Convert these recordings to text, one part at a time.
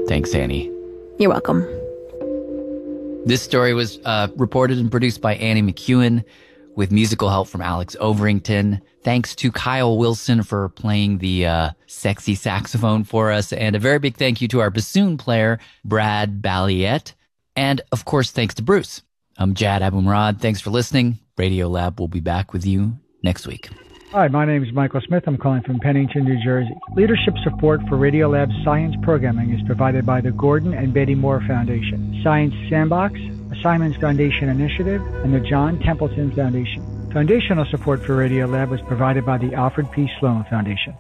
Thanks, Annie. You're welcome. This story was reported and produced by Annie McEwen with musical help from Alex Overington. Thanks to Kyle Wilson for playing the sexy saxophone for us. And a very big thank you to our bassoon player, Brad Balliet. And, of course, thanks to Bruce. I'm Jad Abumrad. Thanks for listening. Radiolab will be back with you next week. Hi, my name is Michael Smith. I'm calling from Pennington, New Jersey. Leadership support for Radiolab's science programming is provided by the Gordon and Betty Moore Foundation, Science Sandbox, a Simons Foundation Initiative, and the John Templeton Foundation. Foundational support for Radiolab was provided by the Alfred P. Sloan Foundation.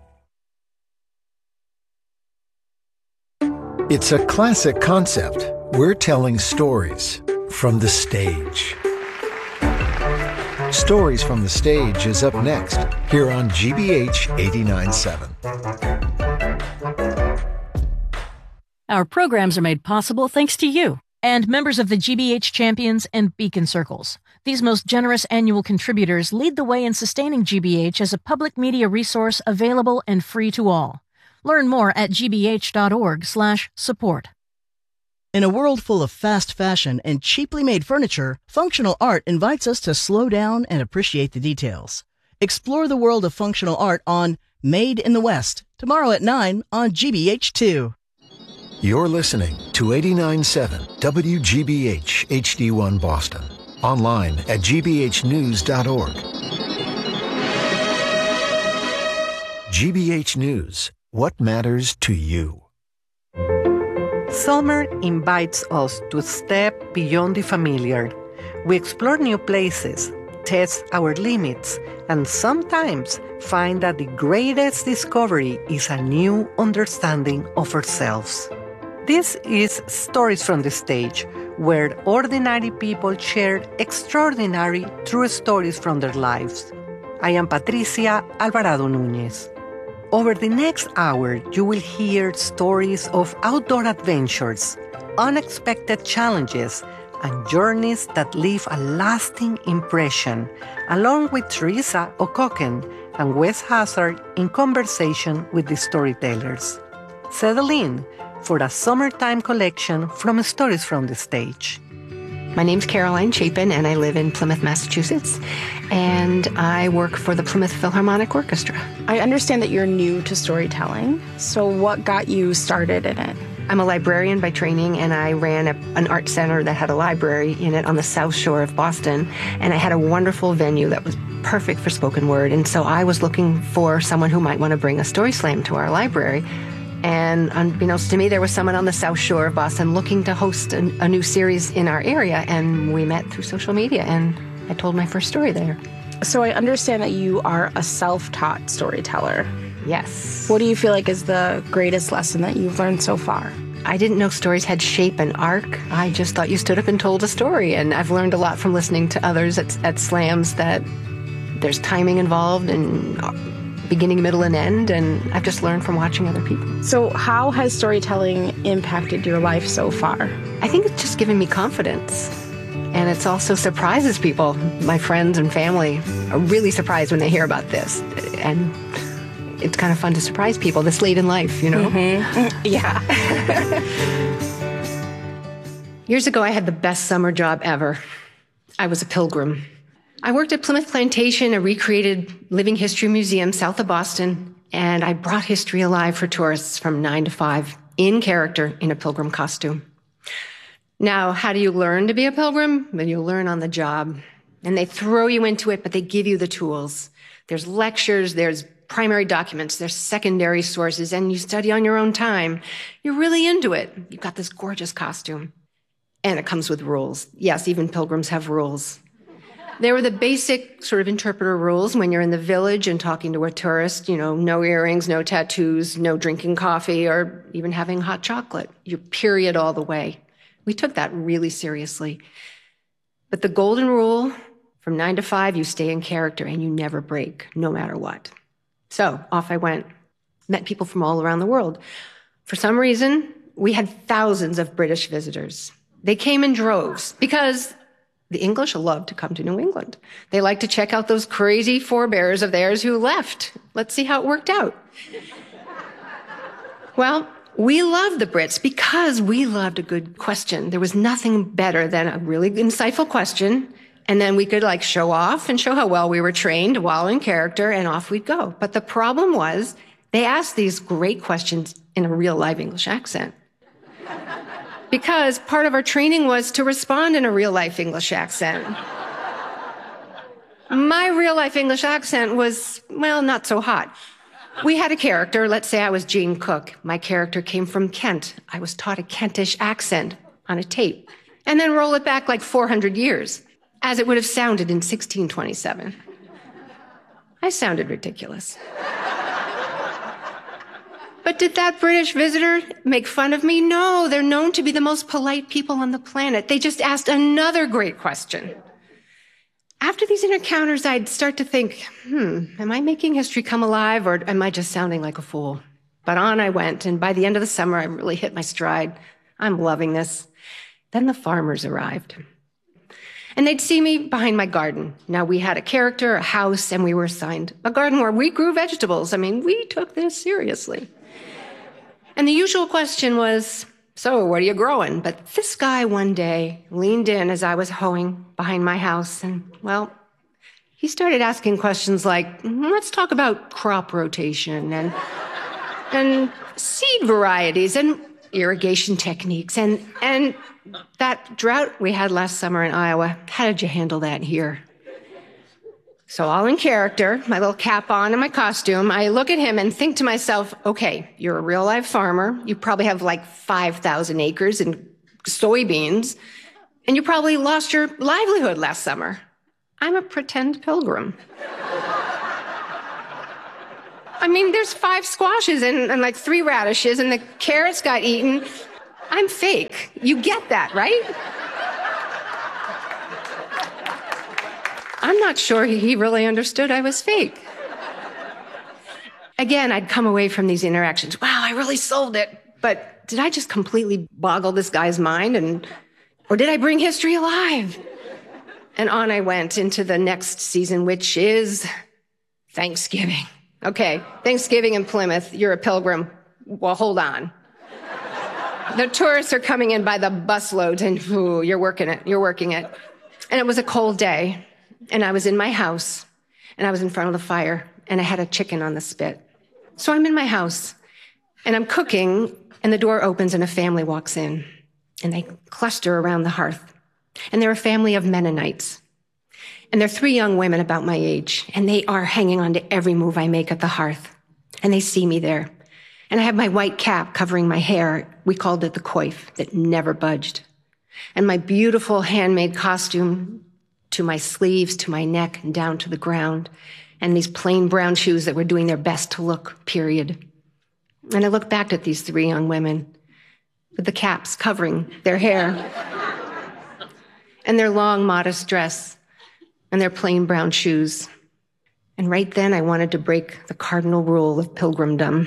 It's a classic concept. We're telling stories from the stage. Stories from the Stage is up next, here on GBH 89.7. Our programs are made possible thanks to you and members of the GBH Champions and Beacon Circles. These most generous annual contributors lead the way in sustaining GBH as a public media resource available and free to all. Learn more at gbh.org/support. In a world full of fast fashion and cheaply made furniture, Functional Art invites us to slow down and appreciate the details. Explore the world of functional art on Made in the West, tomorrow at 9 on GBH2. You're listening to 89.7 WGBH HD1 Boston. Online at gbhnews.org. GBH News. What matters to you? Summer invites us to step beyond the familiar. We explore new places, test our limits, and sometimes find that the greatest discovery is a new understanding of ourselves. This is Stories from the Stage, where ordinary people share extraordinary true stories from their lives. I am Patricia Alvarado Núñez. Over the next hour, you will hear stories of outdoor adventures, unexpected challenges, and journeys that leave a lasting impression, along with Teresa O'Cocken and Wes Hazard in conversation with the storytellers. Settle in for a summertime collection from Stories from the Stage. My name's Caroline Chapin, and I live in Plymouth, Massachusetts, and I work for the Plymouth Philharmonic Orchestra. I understand that you're new to storytelling, so what got you started in it? I'm a librarian by training, and I ran an art center that had a library in it on the South Shore of Boston, and I had a wonderful venue that was perfect for spoken word, and so I was looking for someone who might want to bring a story slam to our library. And unbeknownst to me, there was someone on the South Shore of Boston looking to host a new series in our area, and we met through social media, and I told my first story there. So I understand that you are a self-taught storyteller. Yes. What do you feel like is the greatest lesson that you've learned so far? I didn't know stories had shape and arc. I just thought you stood up and told a story, and I've learned a lot from listening to others at slams that there's timing involved and beginning, middle, and end, and I've just learned from watching other people. So how has storytelling impacted your life so far? I think it's just given me confidence, and it's also surprises people. My friends and family are really surprised when they hear about this, and it's kind of fun to surprise people this late in life, you know? Mm-hmm. Yeah. Years ago, I had the best summer job ever. I was a pilgrim. I worked at Plymouth Plantation, a recreated living history museum south of Boston, and I brought history alive for tourists from 9 to 5 in character in a pilgrim costume. Now, how do you learn to be a pilgrim? Well, you learn on the job, and they throw you into it, but they give you the tools. There's lectures, there's primary documents, there's secondary sources, and you study on your own time. You're really into it. You've got this gorgeous costume, and it comes with rules. Yes, even pilgrims have rules. There were the basic sort of interpreter rules when you're in the village and talking to a tourist, you know, no earrings, no tattoos, no drinking coffee, or even having hot chocolate. You period all the way. We took that really seriously. But the golden rule, from 9 to 5, you stay in character and you never break, no matter what. So off I went, met people from all around the world. For some reason, we had thousands of British visitors. They came in droves because the English love to come to New England. They like to check out those crazy forebears of theirs who left. Let's see how it worked out. Well, We loved the Brits because we loved a good question. There was nothing better than a really insightful question, and then we could like show off and show how well we were trained while in character, and off we'd go. But the problem was they asked these great questions in a real live English accent. Because part of our training was to respond in a real life English accent. My real life English accent was, well, not so hot. We had a character, let's say I was Jane Cook. My character came from Kent. I was taught a Kentish accent on a tape. And then roll it back like 400 years, as it would have sounded in 1627. I sounded ridiculous. But did that British visitor make fun of me? No, they're known to be the most polite people on the planet. They just asked another great question. After these encounters, I'd start to think, am I making history come alive, or am I just sounding like a fool? But on I went, and by the end of the summer, I really hit my stride. I'm loving this. Then the farmers arrived. And they'd see me behind my garden. Now, we had a character, a house, and we were assigned a garden where we grew vegetables. I mean, we took this seriously. And the usual question was, so what are you growing? But this guy one day leaned in as I was hoeing behind my house, and, well, he started asking questions like, let's talk about crop rotation and seed varieties and irrigation techniques and that drought we had last summer in Iowa. How did you handle that here? So all in character, my little cap on and my costume, I look at him and think to myself, okay, you're a real life farmer. You probably have like 5,000 acres and soybeans, and you probably lost your livelihood last summer. I'm a pretend pilgrim. I mean, there's 5 squashes and like 3 radishes, and the carrots got eaten. I'm fake. You get that, right? I'm not sure he really understood I was fake. Again, I'd come away from these interactions, wow, I really sold it. But did I just completely boggle this guy's mind, or did I bring history alive? And on I went into the next season, which is Thanksgiving. Okay, Thanksgiving in Plymouth, you're a pilgrim. Well, hold on. The tourists are coming in by the busloads, and you're working it. And it was a cold day. And I was in my house, and I was in front of the fire, and I had a chicken on the spit. So I'm in my house, and I'm cooking, and the door opens, and a family walks in, and they cluster around the hearth. And they're a family of Mennonites. And they're 3 young women about my age, and they are hanging on to every move I make at the hearth. And they see me there. And I have my white cap covering my hair. We called it the coif, that never budged. And my beautiful handmade costume, to my sleeves, to my neck, and down to the ground, and these plain brown shoes that were doing their best to look, period. And I looked back at these 3 young women with the caps covering their hair and their long, modest dress and their plain brown shoes. And right then, I wanted to break the cardinal rule of pilgrimdom.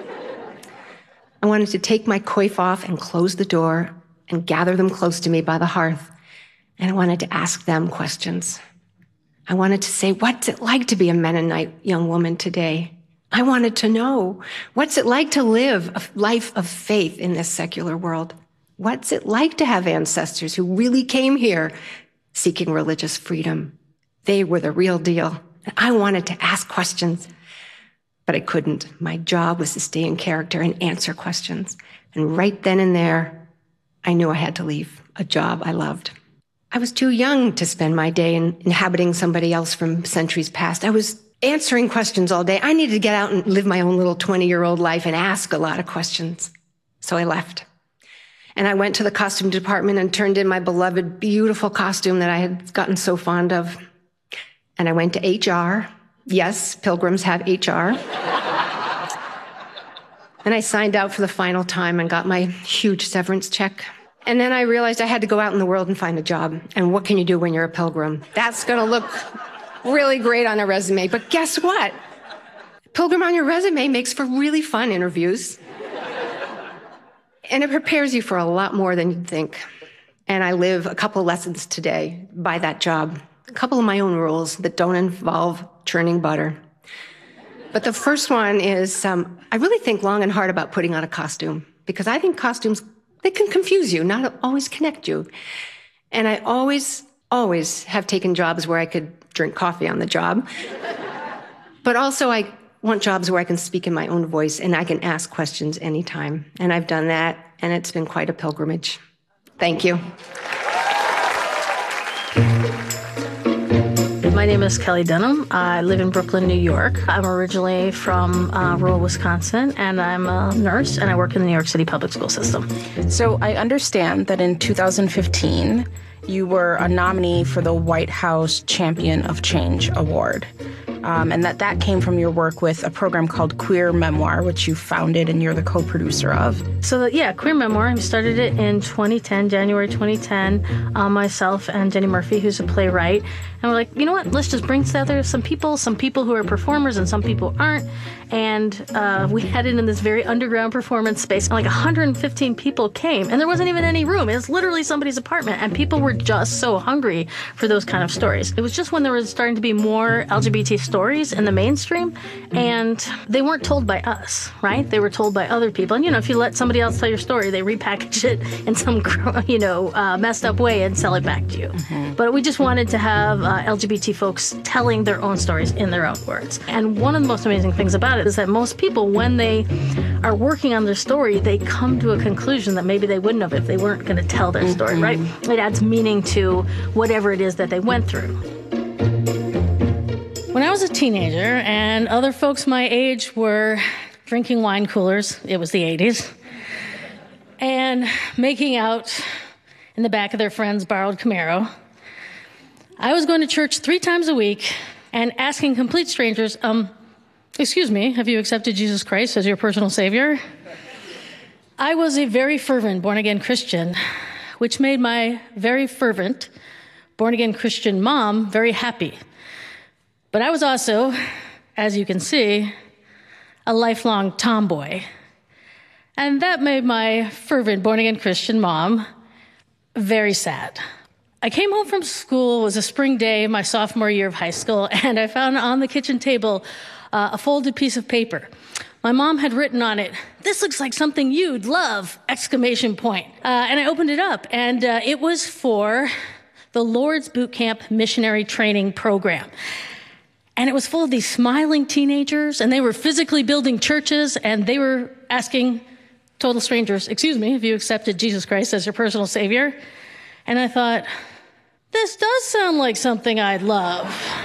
I wanted to take my coif off and close the door and gather them close to me by the hearth. And I wanted to ask them questions. I wanted to say, what's it like to be a Mennonite young woman today? I wanted to know, what's it like to live a life of faith in this secular world? What's it like to have ancestors who really came here seeking religious freedom? They were the real deal. And I wanted to ask questions, but I couldn't. My job was to stay in character and answer questions. And right then and there, I knew I had to leave a job I loved. I was too young to spend my day inhabiting somebody else from centuries past. I was answering questions all day. I needed to get out and live my own little 20-year-old life and ask a lot of questions. So I left. And I went to the costume department and turned in my beloved, beautiful costume that I had gotten so fond of. And I went to HR. Yes, pilgrims have HR. And I signed out for the final time and got my huge severance check. And then I realized I had to go out in the world and find a job. And what can you do when you're a pilgrim? That's going to look really great on a resume. But guess what? Pilgrim on your resume makes for really fun interviews. And it prepares you for a lot more than you'd think. And I live a couple lessons today by that job. A couple of my own rules that don't involve churning butter. But the first one is, I really think long and hard about putting on a costume. because I think costumes, they can confuse you, not always connect you. And I always have taken jobs where I could drink coffee on the job. But also I want jobs where I can speak in my own voice and I can ask questions anytime. And I've done that, and it's been quite a pilgrimage. Thank you. My name is Kelly Denham. I live in Brooklyn, New York. I'm originally from rural Wisconsin, and I'm a nurse, and I work in the New York City public school system. So I understand that in 2015, you were a nominee for the White House Champion of Change Award. And that came from your work with a program called Queer Memoir, which you founded and you're the co-producer of. So, Queer Memoir, I started it in 2010, January 2010, myself and Jenny Murphy, who's a playwright. And we're like, you know what, let's just bring together some people who are performers and some people aren't. And we had it in this very underground performance space. And like 115 people came, and there wasn't even any room. It was literally somebody's apartment, and people were just so hungry for those kind of stories. It was just when there was starting to be more LGBT stories in the mainstream, and they weren't told by us, right? They were told by other people. And, if you let somebody else tell your story, they repackage it in some, messed up way and sell it back to you. Mm-hmm. But we just wanted to have LGBT folks telling their own stories in their own words. And one of the most amazing things about it is that most people, when they are working on their story, they come to a conclusion that maybe they wouldn't have if they weren't going to tell their story, right? It adds meaning to whatever it is that they went through. When I was a teenager and other folks my age were drinking wine coolers, it was the 80s, and making out in the back of their friend's borrowed Camaro, I was going to church 3 times a week and asking complete strangers, excuse me, have you accepted Jesus Christ as your personal Savior? I was a very fervent born-again Christian, which made my very fervent born-again Christian mom very happy. But I was also, as you can see, a lifelong tomboy. And that made my fervent born-again Christian mom very sad. I came home from school, it was a spring day, my sophomore year of high school, and I found on the kitchen table a folded piece of paper. My mom had written on it, "This looks like something you'd love!" And I opened it up, and it was for the Lord's Boot Camp Missionary Training Program. And it was full of these smiling teenagers, and they were physically building churches, and they were asking total strangers, "Excuse me, have you accepted Jesus Christ as your personal Savior?" And I thought, this does sound like something I'd love.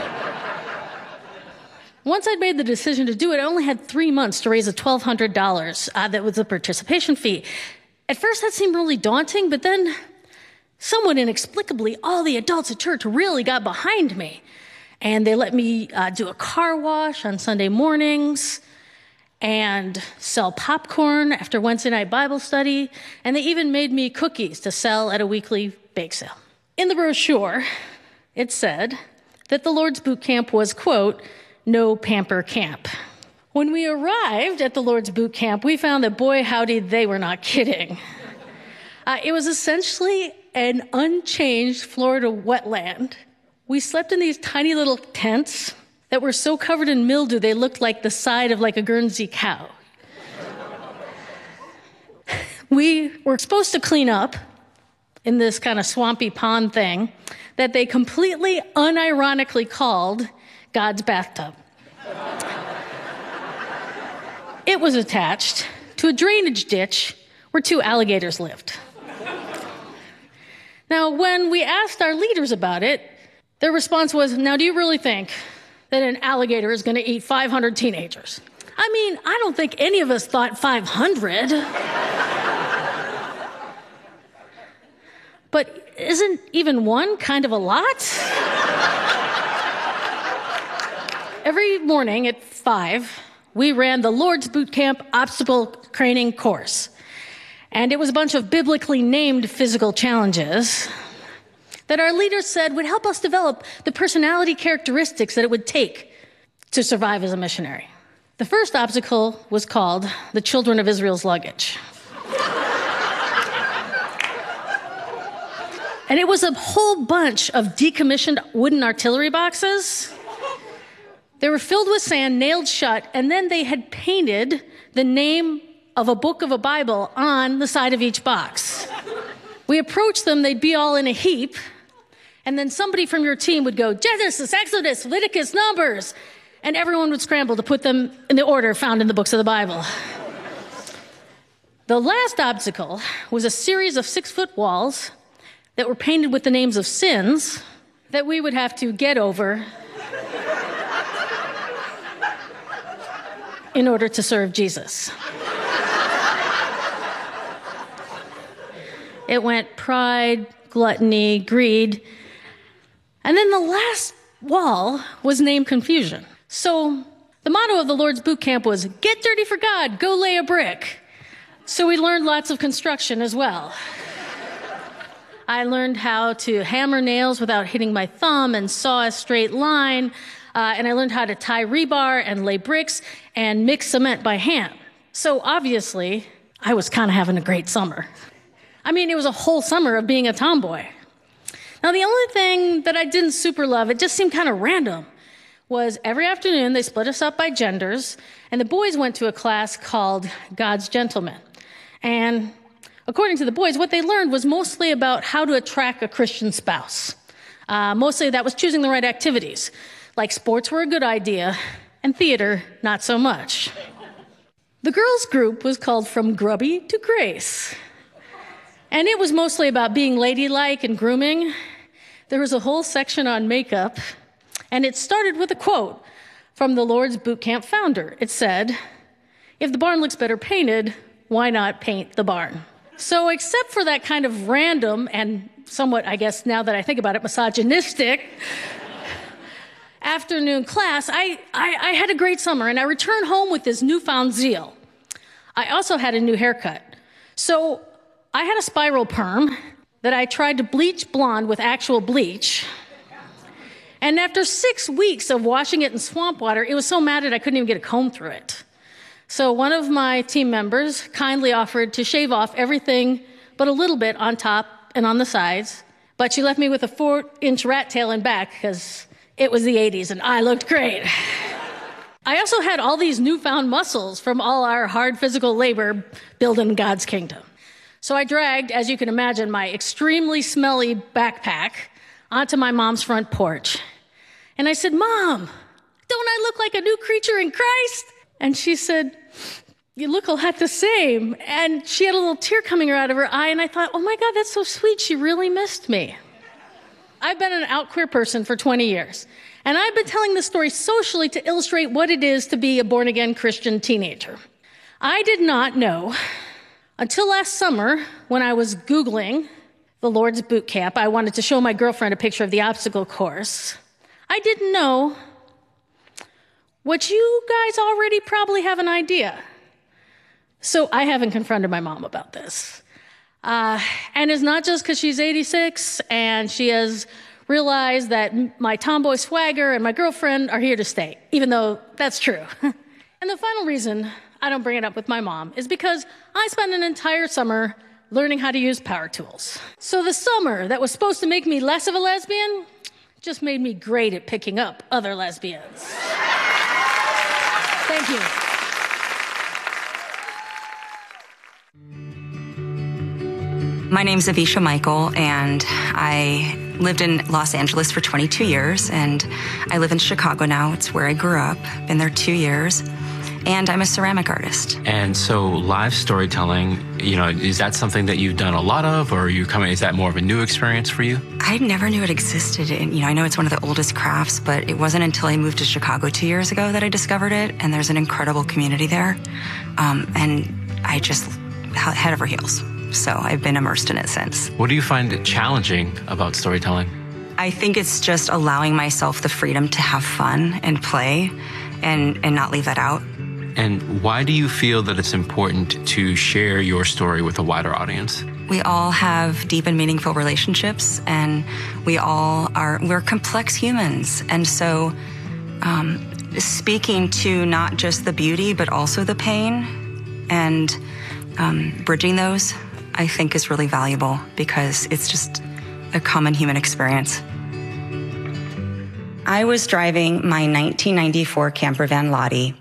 Once I'd made the decision to do it, I only had 3 months to raise $1,200. That was the participation fee. At first, that seemed really daunting, but then somewhat inexplicably, all the adults at church really got behind me. And they let me do a car wash on Sunday mornings and sell popcorn after Wednesday night Bible study. And they even made me cookies to sell at a weekly bake sale. In the brochure, it said that the Lord's Boot Camp was, quote, no pamper camp. When we arrived at the Lord's Boot Camp, we found that, boy, howdy, they were not kidding. It was essentially an unchanged Florida wetland. We slept in these tiny little tents that were so covered in mildew they looked like the side of like a Guernsey cow. We were supposed to clean up in this kind of swampy pond thing that they completely unironically called God's bathtub. It was attached to a drainage ditch where 2 alligators lived. Now, when we asked our leaders about it, their response was, "Now, do you really think that an alligator is going to eat 500 teenagers?" I mean, I don't think any of us thought 500. But isn't even one kind of a lot? Every morning at 5, we ran the Lord's Boot Camp obstacle training course. And it was a bunch of biblically named physical challenges that our leaders said would help us develop the personality characteristics that it would take to survive as a missionary. The first obstacle was called the Children of Israel's Luggage. And it was a whole bunch of decommissioned wooden artillery boxes. They were filled with sand, nailed shut, and then they had painted the name of a book of a Bible on the side of each box. We approached them, they'd be all in a heap, and then somebody from your team would go, Genesis, Exodus, Leviticus, Numbers, and everyone would scramble to put them in the order found in the books of the Bible. The last obstacle was a series of 6-foot walls that were painted with the names of sins that we would have to get over in order to serve Jesus. It went pride, gluttony, greed, and then the last wall was named confusion. So the motto of the Lord's Boot Camp was, get dirty for God, go lay a brick. So we learned lots of construction as well. I learned how to hammer nails without hitting my thumb and saw a straight line, and I learned how to tie rebar and lay bricks and mix cement by hand. So obviously, I was kind of having a great summer. I mean, it was a whole summer of being a tomboy. Now, the only thing that I didn't super love, it just seemed kind of random, was every afternoon they split us up by genders, and the boys went to a class called God's Gentlemen. And according to the boys, what they learned was mostly about how to attract a Christian spouse. Mostly that was choosing the right activities. Like sports were a good idea, and theater, not so much. The girls' group was called From Grubby to Grace. And it was mostly about being ladylike and grooming. There was a whole section on makeup, and it started with a quote from the Lord's Boot Camp founder. It said, if the barn looks better painted, why not paint the barn? So except for that kind of random and somewhat, I guess, now that I think about it, misogynistic afternoon class, I had a great summer, and I returned home with this newfound zeal. I also had a new haircut. So I had a spiral perm that I tried to bleach blonde with actual bleach. And after 6 weeks of washing it in swamp water, it was so matted I couldn't even get a comb through it. So one of my team members kindly offered to shave off everything but a little bit on top and on the sides, but she left me with a 4-inch rat tail in back because it was the 80s and I looked great. I also had all these newfound muscles from all our hard physical labor building God's kingdom. So I dragged, as you can imagine, my extremely smelly backpack onto my mom's front porch. And I said, Mom, don't I look like a new creature in Christ? And she said, you look a lot the same. And she had a little tear coming out of her eye, and I thought, oh my God, that's so sweet. She really missed me. I've been an out queer person for 20 years, and I've been telling this story socially to illustrate what it is to be a born-again Christian teenager. I did not know until last summer when I was Googling the Lord's Boot Camp. I wanted to show my girlfriend a picture of the obstacle course. I didn't know what you guys already probably have an idea. So I haven't confronted my mom about this. And it's not just because she's 86 and she has realized that my tomboy swagger and my girlfriend are here to stay, even though that's true. And the final reason I don't bring it up with my mom is because I spent an entire summer learning how to use power tools. So the summer that was supposed to make me less of a lesbian just made me great at picking up other lesbians. Thank you. My name's Avisha Michael, and I lived in Los Angeles for 22 years, and I live in Chicago now. It's where I grew up. Been there 2 years. And I'm a ceramic artist. And so live storytelling, is that something that you've done a lot of, or is that more of a new experience for you? I never knew it existed. And, I know it's one of the oldest crafts, but it wasn't until I moved to Chicago 2 years ago that I discovered it. And there's an incredible community there. And I just head over heels. So I've been immersed in it since. What do you find challenging about storytelling? I think it's just allowing myself the freedom to have fun and play and not leave that out. And why do you feel that it's important to share your story with a wider audience? We all have deep and meaningful relationships, and we're complex humans. And so speaking to not just the beauty, but also the pain and bridging those, I think is really valuable because it's just a common human experience. I was driving my 1994 camper van Lottie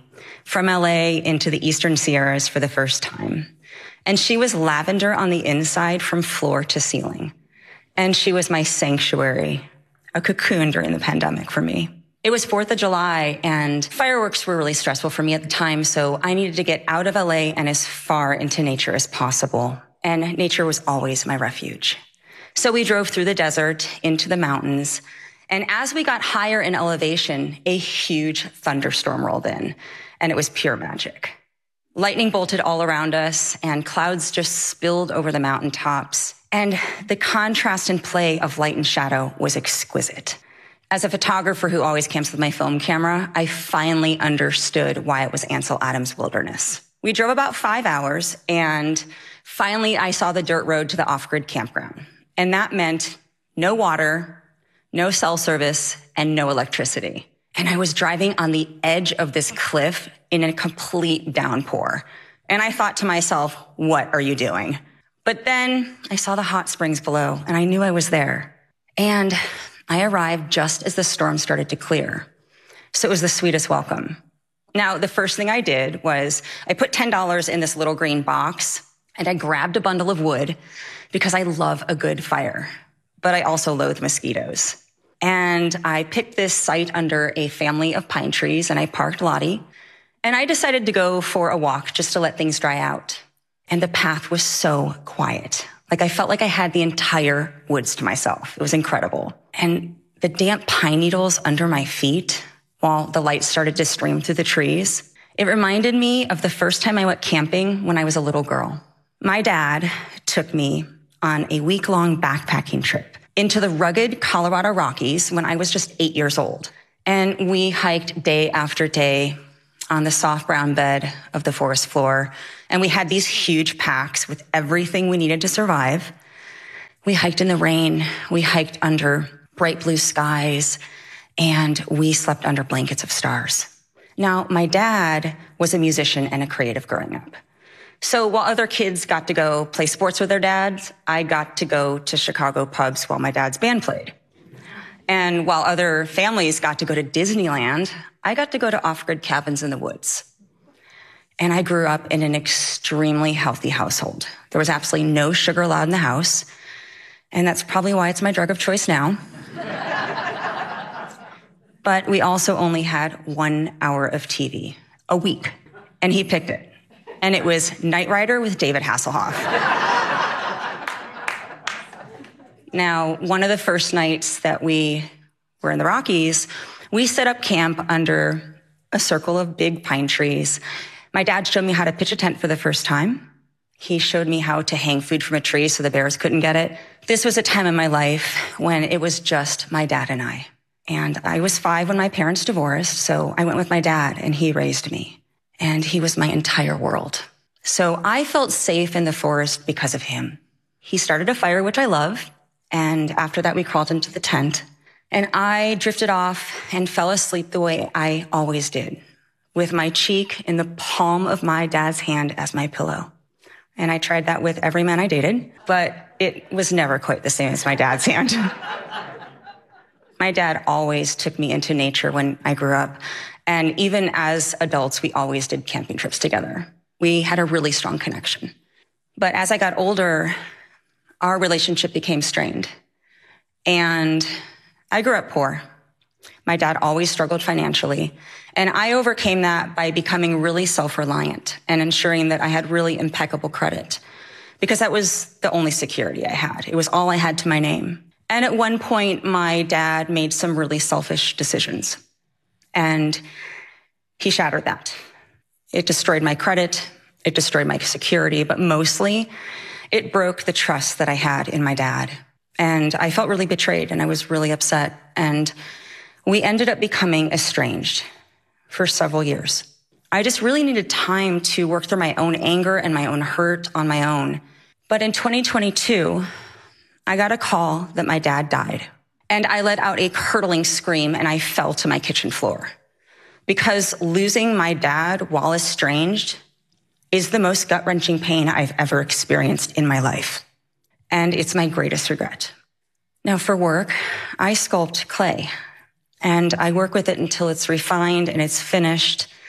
from LA into the Eastern Sierras for the first time. And she was lavender on the inside from floor to ceiling. And she was my sanctuary, a cocoon during the pandemic for me. It was 4th of July, and fireworks were really stressful for me at the time, so I needed to get out of LA and as far into nature as possible. And nature was always my refuge. So we drove through the desert into the mountains, and as we got higher in elevation, a huge thunderstorm rolled in, and it was pure magic. Lightning bolted all around us, and clouds just spilled over the mountaintops, and the contrast and play of light and shadow was exquisite. As a photographer who always camps with my film camera, I finally understood why it was Ansel Adams Wilderness. We drove about 5 hours, and finally I saw the dirt road to the off-grid campground. And that meant no water, no cell service, and no electricity. And I was driving on the edge of this cliff in a complete downpour. And I thought to myself, what are you doing? But then I saw the hot springs below, and I knew I was there. And I arrived just as the storm started to clear. So it was the sweetest welcome. Now, the first thing I did was I put $10 in this little green box, and I grabbed a bundle of wood because I love a good fire, but I also loathe mosquitoes. And I picked this site under a family of pine trees, and I parked Lottie, and I decided to go for a walk just to let things dry out. And the path was so quiet. Like I felt like I had the entire woods to myself. It was incredible. And the damp pine needles under my feet, while the light started to stream through the trees, it reminded me of the first time I went camping when I was a little girl. My dad took me on a week-long backpacking trip into the rugged Colorado Rockies when I was just 8 years old. And we hiked day after day on the soft brown bed of the forest floor. And we had these huge packs with everything we needed to survive. We hiked in the rain. We hiked under bright blue skies, and we slept under blankets of stars. Now, my dad was a musician and a creative growing up. So while other kids got to go play sports with their dads, I got to go to Chicago pubs while my dad's band played. And while other families got to go to Disneyland, I got to go to off-grid cabins in the woods. And I grew up in an extremely healthy household. There was absolutely no sugar allowed in the house. And that's probably why it's my drug of choice now. But we also only had 1 hour of TV a week. And he picked it. And it was Knight Rider with David Hasselhoff. Now, one of the first nights that we were in the Rockies, we set up camp under a circle of big pine trees. My dad showed me how to pitch a tent for the first time. He showed me how to hang food from a tree so the bears couldn't get it. This was a time in my life when it was just my dad and I. And I was 5 when my parents divorced, so I went with my dad, and he raised me. And he was my entire world. So I felt safe in the forest because of him. He started a fire, which I love. And after that, we crawled into the tent. And I drifted off and fell asleep the way I always did, with my cheek in the palm of my dad's hand as my pillow. And I tried that with every man I dated, but it was never quite the same as my dad's hand. My dad always took me into nature when I grew up. And even as adults, we always did camping trips together. We had a really strong connection. But as I got older, our relationship became strained. And I grew up poor. My dad always struggled financially. And I overcame that by becoming really self-reliant and ensuring that I had really impeccable credit, because that was the only security I had. It was all I had to my name. And at one point, my dad made some really selfish decisions. And he shattered that. It destroyed my credit. It destroyed my security. But mostly, it broke the trust that I had in my dad. And I felt really betrayed, and I was really upset. And we ended up becoming estranged for several years. I just really needed time to work through my own anger and my own hurt on my own. But in 2022, I got a call that my dad died. And I let out a curdling scream, and I fell to my kitchen floor. Because losing my dad while estranged is the most gut-wrenching pain I've ever experienced in my life. And it's my greatest regret. Now for work, I sculpt clay. And I work with it until it's refined and it's finished.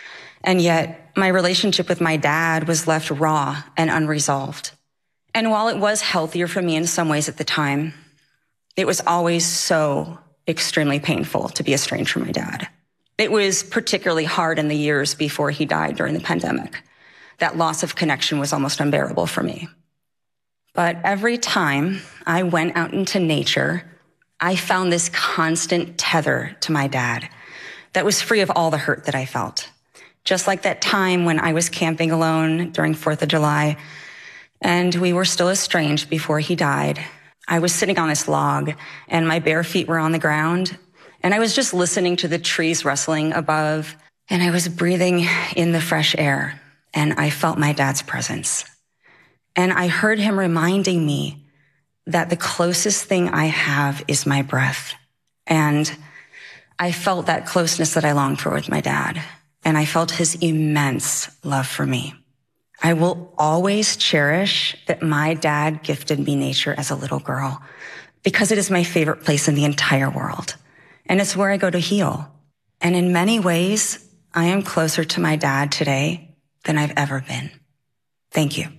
And yet my relationship with my dad was left raw and unresolved. And while it was healthier for me in some ways at the time, it was always so extremely painful to be estranged from my dad. It was particularly hard in the years before he died during the pandemic. That loss of connection was almost unbearable for me. But every time I went out into nature, I found this constant tether to my dad that was free of all the hurt that I felt. Just like that time when I was camping alone during 4th of July, and we were still estranged before he died. I was sitting on this log, and my bare feet were on the ground, and I was just listening to the trees rustling above, and I was breathing in the fresh air, and I felt my dad's presence. And I heard him reminding me that the closest thing I have is my breath. And I felt that closeness that I longed for with my dad. And I felt his immense love for me. I will always cherish that my dad gifted me nature as a little girl because it is my favorite place in the entire world. And it's where I go to heal. And in many ways, I am closer to my dad today than I've ever been. Thank you.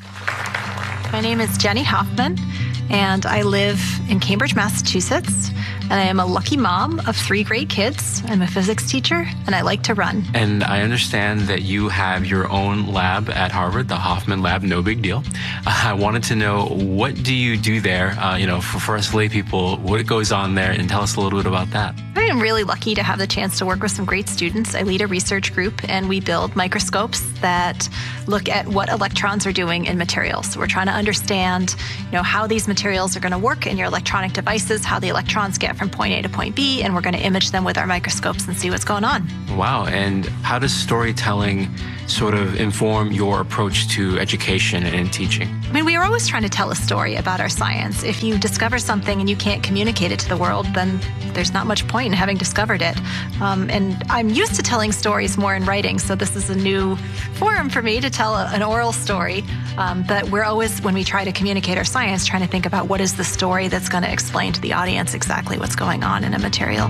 My name is Jenny Hoffman, and I live in Cambridge, Massachusetts. And I am a lucky mom of 3 great kids. I'm a physics teacher, and I like to run. And I understand that you have your own lab at Harvard, the Hoffman Lab, no big deal. I wanted to know, what do you do there? For us lay people, what goes on there, and tell us a little bit about that. I am really lucky to have the chance to work with some great students. I lead a research group, and we build microscopes that look at what electrons are doing in materials. So we're trying to understand, how these materials are going to work in your electronic devices, how the electrons get from point A to point B, and we're going to image them with our microscopes and see what's going on. Wow. And how does storytelling sort of inform your approach to education and teaching? We are always trying to tell a story about our science. If you discover something and you can't communicate it to the world, then there's not much point in having discovered it. And I'm used to telling stories more in writing, so this is a new forum for me to tell an oral story. But we're always, when we try to communicate our science, trying to think about what is the story that's going to explain to the audience exactly what's going on in a material.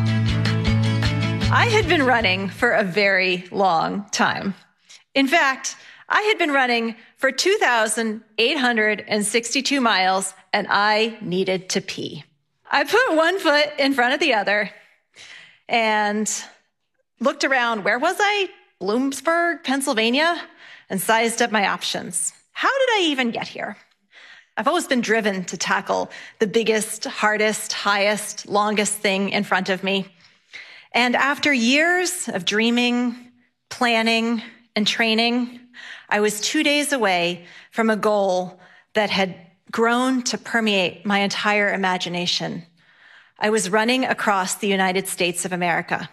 I had been running for a very long time. In fact, I had been running for 2,862 miles, and I needed to pee. I put one foot in front of the other and looked around. Where was I? Bloomsburg, Pennsylvania, and sized up my options. How did I even get here? I've always been driven to tackle the biggest, hardest, highest, longest thing in front of me. And after years of dreaming, planning, and training, I was 2 days away from a goal that had grown to permeate my entire imagination. I was running across the United States of America.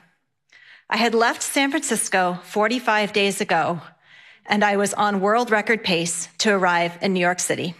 I had left San Francisco 45 days ago, and I was on world record pace to arrive in New York City.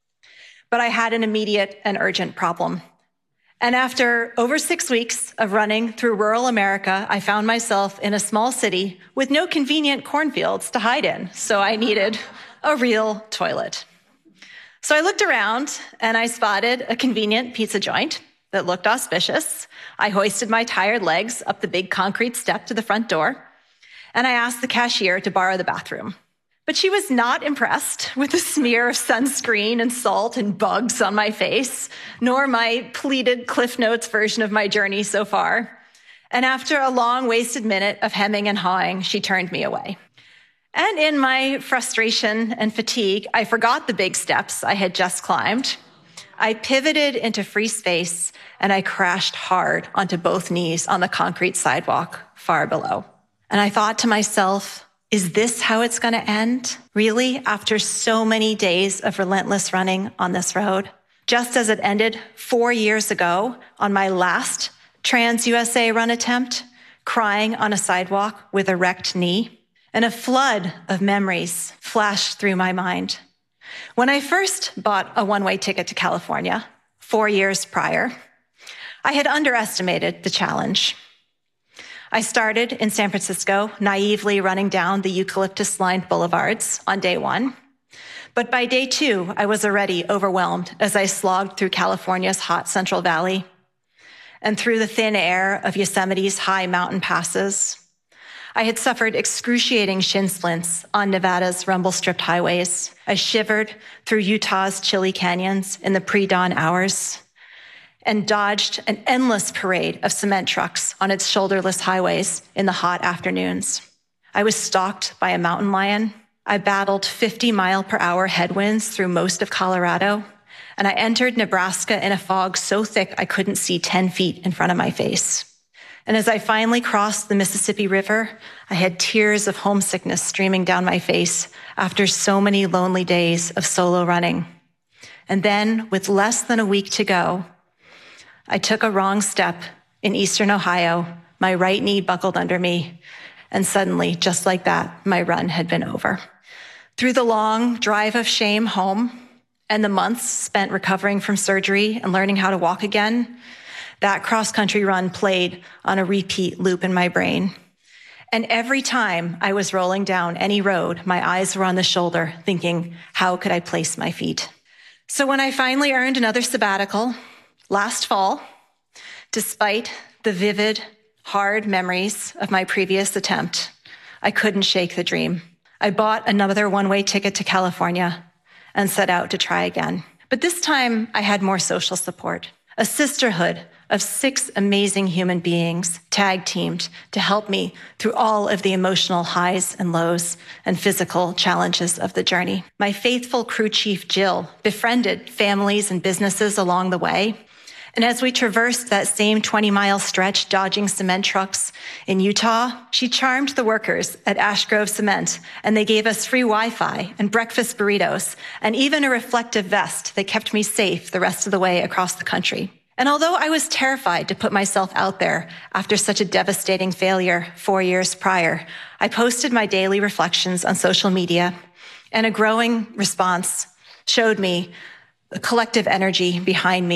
But I had an immediate and urgent problem. And after over 6 weeks of running through rural America, I found myself in a small city with no convenient cornfields to hide in, so I needed a real toilet. So I looked around and I spotted a convenient pizza joint that looked auspicious. I hoisted my tired legs up the big concrete step to the front door, and I asked the cashier to borrow the bathroom. But she was not impressed with the smear of sunscreen and salt and bugs on my face, nor my pleated Cliff Notes version of my journey so far. And after a long wasted minute of hemming and hawing, she turned me away. And in my frustration and fatigue, I forgot the big steps I had just climbed. I pivoted into free space, and I crashed hard onto both knees on the concrete sidewalk far below. And I thought to myself, is this how it's going to end? Really? After so many days of relentless running on this road? Just as it ended 4 years ago on my last Trans-USA run attempt, crying on a sidewalk with a wrecked knee. And a flood of memories flashed through my mind. When I first bought a one-way ticket to California 4 years prior, I had underestimated the challenge. I started in San Francisco, naively running down the eucalyptus-lined boulevards on day 1. But by day 2, I was already overwhelmed as I slogged through California's hot Central Valley and through the thin air of Yosemite's high mountain passes. I had suffered excruciating shin splints on Nevada's rumble-stripped highways. I shivered through Utah's chilly canyons in the pre-dawn hours and dodged an endless parade of cement trucks on its shoulderless highways in the hot afternoons. I was stalked by a mountain lion. I battled 50-mile-per-hour headwinds through most of Colorado, and I entered Nebraska in a fog so thick I couldn't see 10 feet in front of my face. And as I finally crossed the Mississippi River, I had tears of homesickness streaming down my face after so many lonely days of solo running. And then, with less than a week to go, I took a wrong step in eastern Ohio. My right knee buckled under me, and suddenly, just like that, my run had been over. Through the long drive of shame home and the months spent recovering from surgery and learning how to walk again, that cross-country run played on a repeat loop in my brain. And every time I was rolling down any road, my eyes were on the shoulder, thinking, how could I place my feet? So when I finally earned another sabbatical last fall, despite the vivid, hard memories of my previous attempt, I couldn't shake the dream. I bought another one-way ticket to California and set out to try again. But this time I had more social support, a sisterhood of 6 amazing human beings tag-teamed to help me through all of the emotional highs and lows and physical challenges of the journey. My faithful crew chief, Jill, befriended families and businesses along the way. And as we traversed that same 20-mile stretch dodging cement trucks in Utah, she charmed the workers at Ash Grove Cement, and they gave us free Wi-Fi and breakfast burritos and even a reflective vest that kept me safe the rest of the way across the country. And although I was terrified to put myself out there after such a devastating failure 4 years prior, I posted my daily reflections on social media, and a growing response showed me the collective energy behind me.